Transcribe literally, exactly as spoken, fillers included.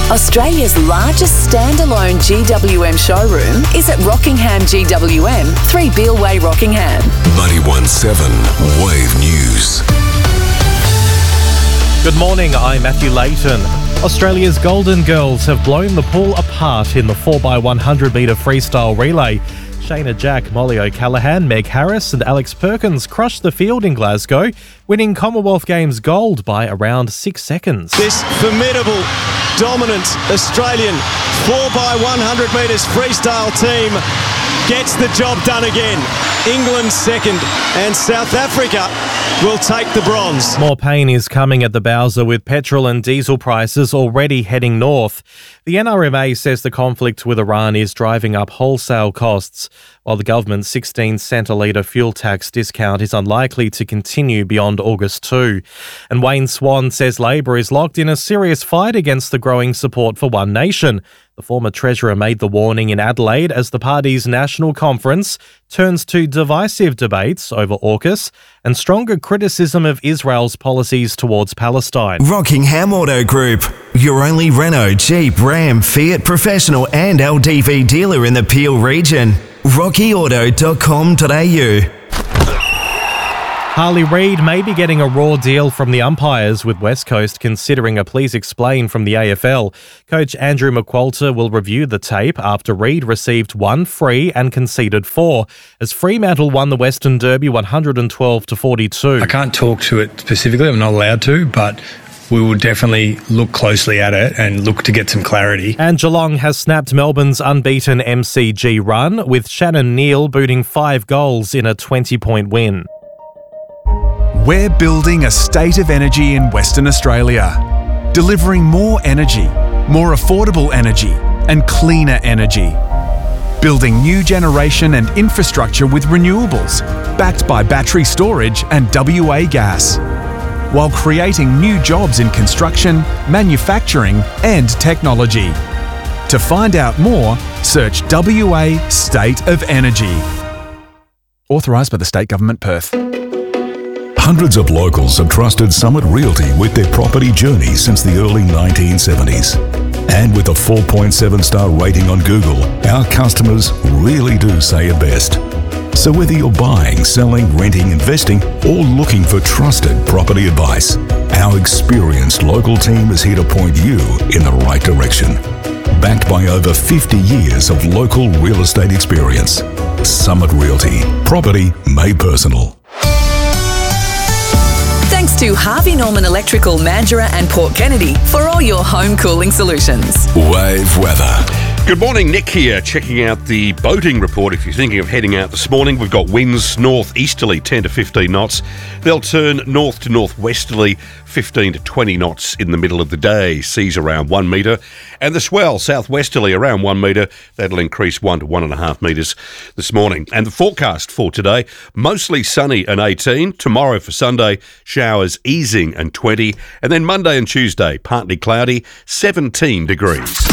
Australia's largest standalone G W M showroom is at Rockingham G W M, three Beale Way, Rockingham. ninety-one point seven Wave News. Good morning, I'm Matthew Layton. Australia's Golden Girls have blown the pool apart in the four by one hundred metre freestyle relay. Shayna Jack, Molly O'Callaghan, Meg Harris and Alex Perkins crushed the field in Glasgow, winning Commonwealth Games gold by around six seconds. This formidable, dominant Australian four by one hundred metres freestyle team gets the job done again. England second and South Africa will take the bronze. More pain is coming at the Bowser with petrol and diesel prices already heading north. The N R M A says the conflict with Iran is driving up wholesale costs, while the government's sixteen cent a litre fuel tax discount is unlikely to continue beyond August second. And Wayne Swan says Labor is locked in a serious fight against the growing support for One Nation. The former Treasurer made the warning in Adelaide as the party's national conference turns to divisive debates over AUKUS and stronger criticism of Israel's policies towards Palestine. Rockingham Auto Group, your only Renault, Jeep, Ram, Fiat professional and L D V dealer in the Peel region. rocky auto dot com dot a u. Harley Reid may be getting a raw deal from the umpires, with West Coast considering a please explain from the A F L. Coach Andrew McQualter will review the tape after Reid received one free and conceded four, as Fremantle won the Western Derby one hundred twelve to forty-two. I can't talk to it specifically, I'm not allowed to, but we will definitely look closely at it and look to get some clarity. And Geelong has snapped Melbourne's unbeaten M C G run, with Shannon Neal booting five goals in a twenty-point win. We're building a state of energy in Western Australia, delivering more energy, more affordable energy and cleaner energy. Building new generation and infrastructure with renewables, backed by battery storage and W A gas, while creating new jobs in construction, manufacturing and technology. To find out more, search W A State of Energy. Authorised by the State Government, Perth. Hundreds of locals have trusted Summit Realty with their property journey since the early nineteen seventies. And with a four point seven star rating on Google, our customers really do say it best. So whether you're buying, selling, renting, investing, or looking for trusted property advice, our experienced local team is here to point you in the right direction. Backed by over fifty years of local real estate experience. Summit Realty. Property made personal. Thanks to Harvey Norman Electrical, Mandurah and Port Kennedy for all your home cooling solutions. Wave weather. Good morning, Nick here, checking out the boating report. If you're thinking of heading out this morning, we've got winds northeasterly ten to fifteen knots. They'll turn north to northwesterly fifteen to twenty knots in the middle of the day. Seas around one metre. And the swell southwesterly around one metre. That'll increase one to one and a half metres this morning. And the forecast for today, mostly sunny and eighteen. Tomorrow for Sunday, showers easing and twenty. And then Monday and Tuesday, partly cloudy, seventeen degrees.